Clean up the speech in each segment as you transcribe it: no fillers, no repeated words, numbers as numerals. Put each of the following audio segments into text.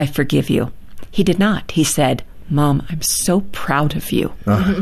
I forgive you. He did not. He said, Mom, I'm so proud of you.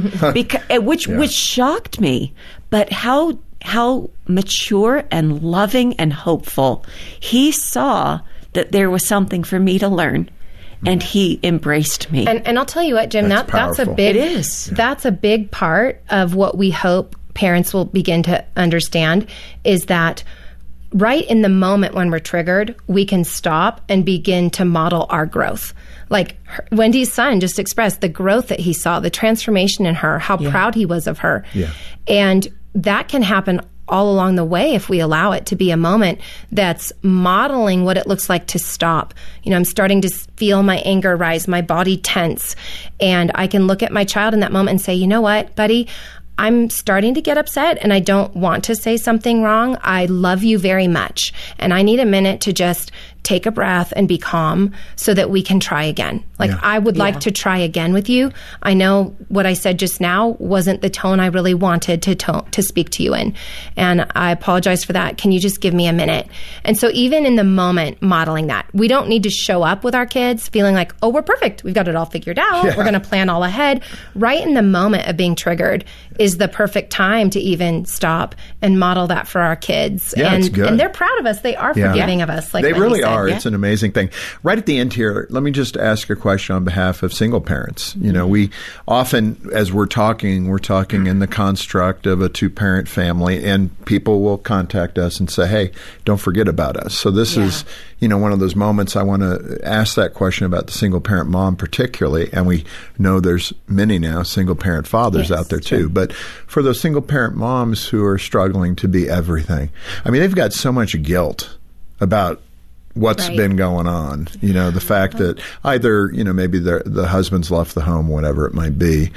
Which shocked me. But how mature and loving and hopeful. He saw that there was something for me to learn. And he embraced me. And I'll tell you what, Jim, that's a big, it is. That's a big part of what we hope parents will begin to understand, is that right in the moment when we're triggered, we can stop and begin to model our growth. Like Wendy's son just expressed the growth that he saw, the transformation in her, how proud he was of her. Yeah. And that can happen all along the way if we allow it to be a moment that's modeling what it looks like to stop. You know, I'm starting to feel my anger rise, my body tense, and I can look at my child in that moment and say, you know what, buddy, I'm starting to get upset and I don't want to say something wrong. I love you very much. And I need a minute to just take a breath and be calm so that we can try again. Like, I would like to try again with you. I know what I said just now wasn't the tone I really wanted to speak to you in. And I apologize for that. Can you just give me a minute? And so even in the moment, modeling that, we don't need to show up with our kids feeling like, oh, we're perfect. We've got it all figured out. We're going to plan all ahead. Right in the moment of being triggered is the perfect time to even stop and model that for our kids. Yeah, and, it's good. and they're proud of us. They are forgiving of us. Like they Wendy really said. are. It's an amazing thing. Right at the end here, let me just ask a question on behalf of single parents. You know, we often, as we're talking in the construct of a two-parent family, and people will contact us and say, hey, don't forget about us. So this is, you know, one of those moments I want to ask that question about the single-parent mom particularly, and we know there's many now single-parent fathers out there too. But for those single-parent moms who are struggling to be everything, I mean, they've got so much guilt about what's been going on, you know, the fact that either, you know, maybe the husband's left the home, whatever it might be.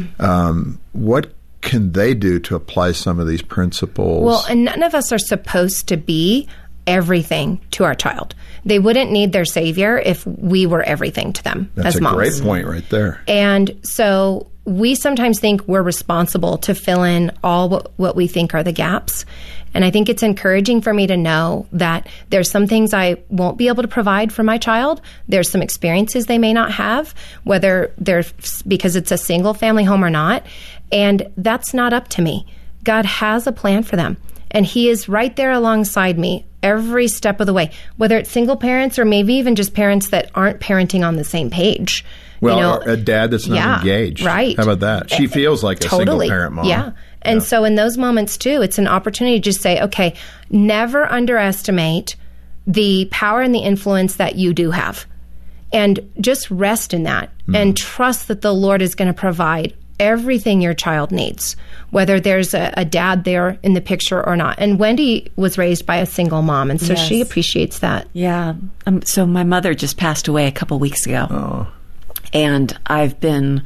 What can they do to apply some of these principles? Well, and none of us are supposed to be everything to our child. They wouldn't need their savior if we were everything to them as moms. That's a great point right there. And so we sometimes think we're responsible to fill in all what we think are the gaps. And I think it's encouraging for me to know that there's some things I won't be able to provide for my child. There's some experiences they may not have, whether they're because it's a single family home or not. And that's not up to me. God has a plan for them. And he is right there alongside me every step of the way, whether it's single parents or maybe even just parents that aren't parenting on the same page. Well, you know, a dad that's not engaged. Right. How about that? She feels like a single-parent mom. Yeah. And so in those moments, too, it's an opportunity to just say, okay, never underestimate the power and the influence that you do have. And just rest in that and trust that the Lord is going to provide everything your child needs, whether there's a dad there in the picture or not. And Wendy was raised by a single mom, and so she appreciates that. Yeah. So my mother just passed away a couple weeks ago. Oh. And I've been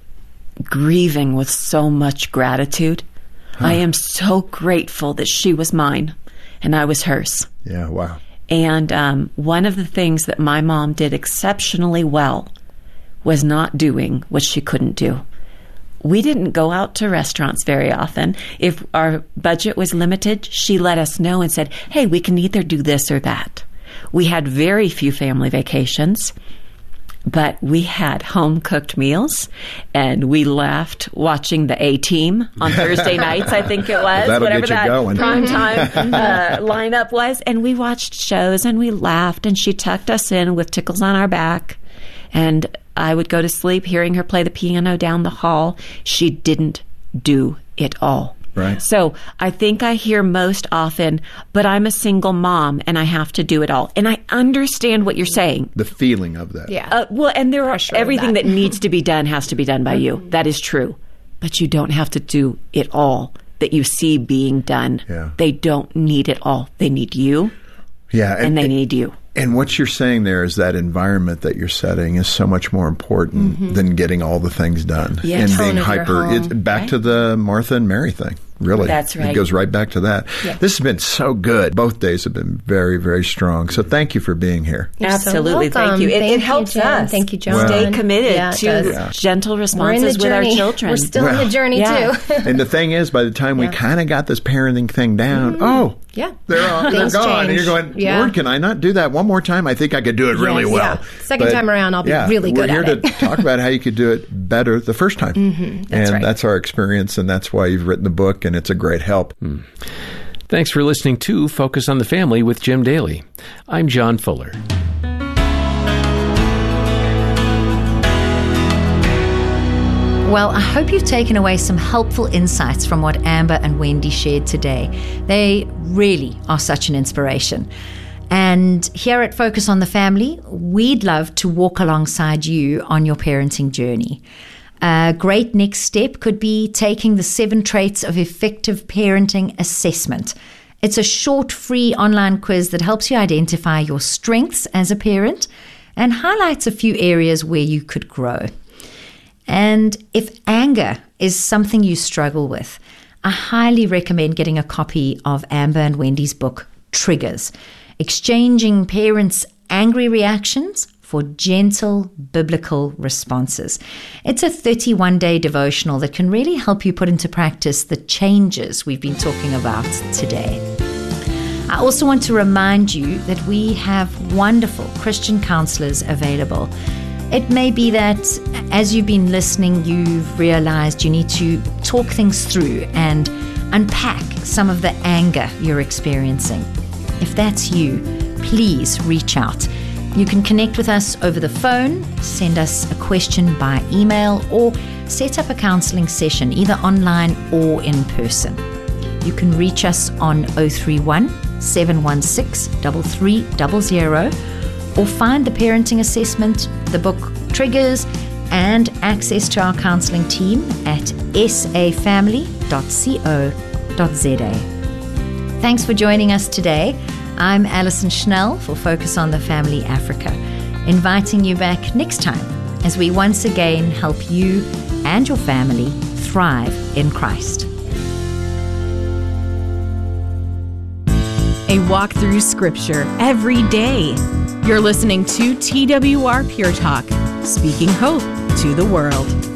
grieving with so much gratitude. I am so grateful that she was mine and I was hers. Yeah, wow. And one of the things that my mom did exceptionally well was not doing what she couldn't do. We didn't go out to restaurants very often. If our budget was limited, she let us know and said, hey, we can either do this or that. We had very few family vacations, but we had home-cooked meals, and we laughed watching the A-Team on Thursday nights, I think it was, whatever that primetime lineup was. And we watched shows, and we laughed, and she tucked us in with tickles on our back. And I would go to sleep hearing her play the piano down the hall. She didn't do it all. Right. So I think I hear most often, but I'm a single mom and I have to do it all. And I understand what you're saying. The feeling of that. Yeah. Well, and there are everything that needs to be done has to be done by you. That is true. But you don't have to do it all that you see being done. Yeah. They don't need it all. They need you. Yeah. And they need you. And what you're saying there is that environment that you're setting is so much more important than getting all the things done. Yeah, and tone being of your hyper. home, It's back to the Martha and Mary thing. really. That's right. It goes right back to that. Yeah. This has been so good. Both days have been very, very strong. So thank you for being here. You're so Absolutely. Thank welcome. you. It Thank you, helps Jen. us. Thank you, John. Stay committed Yeah, it to does. gentle We're in the responses with our journey. children. We're still in the journey, Yeah. too. And the thing is, by the time we kind of got this parenting thing down, Yeah. they're Things gone. And you're change. going, Yeah. Lord, can I not do that one more time? I think I could do it really Yes. well. Yeah. Second time around, I'll be really good We're at here it. to talk about how you could do it better the first time. That's right. That's our experience, and that's why you've written the book, and it's a great help. Thanks for listening to Focus on the Family with Jim Daly. I'm John Fuller. Well, I hope you've taken away some helpful insights from what Amber and Wendy shared today. They really are such an inspiration. And here at Focus on the Family, we'd love to walk alongside you on your parenting journey. A great next step could be taking the 7 Traits of Effective Parenting assessment. It's a short, free online quiz that helps you identify your strengths as a parent and highlights a few areas where you could grow. And if anger is something you struggle with, I highly recommend getting a copy of Amber and Wendy's book, Triggers, Exchanging Parents' Angry Reactions for Gentle Biblical Responses. It's a 31-day devotional that can really help you put into practice the changes we've been talking about today. I also want to remind you that we have wonderful Christian counselors available. It may be that as you've been listening, you've realized you need to talk things through and unpack some of the anger you're experiencing. If that's you, please reach out. You can connect with us over the phone, send us a question by email, or set up a counseling session either online or in person. You can reach us on 031 716 3300 or find the parenting assessment, the book Triggers, and access to our counseling team at safamily.co.za. Thanks for joining us today. I'm Alison Schnell for Focus on the Family Africa, inviting you back next time as we once again help you and your family thrive in Christ. A walk through Scripture every day. You're listening to TWR Pure Talk, speaking hope to the world.